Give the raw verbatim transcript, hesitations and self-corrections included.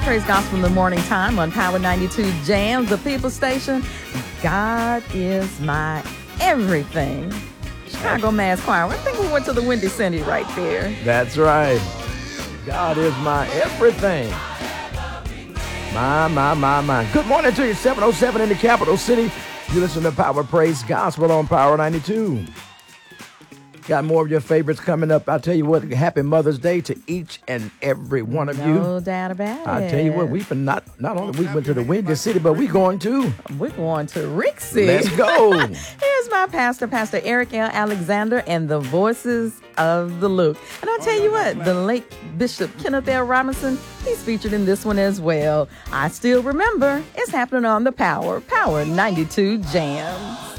Praise Gospel in the morning time on Power ninety-two Jams, the People Station. God is my everything. Chicago Mass Choir. I think we went to the Windy City right there. That's right. God is my everything. My, my, my, my. Good morning to you, seven oh seven in the capital city. You listen to Power Praise Gospel on Power ninety-two. Got more of your favorites coming up. I'll tell you what, happy Mother's Day to each and every one of no you. No doubt about it. I'll tell you what, we've been not, not only we went to the Windy City, but we going to. We're going to Rixie. Let's go. Here's my pastor, Pastor Eric L. Alexander, and the Voices of the Luke. And I'll tell you what, the late Bishop Kenneth L. Robinson, he's featured in this one as well. I still remember. It's happening on the Power, Power ninety-two Jams.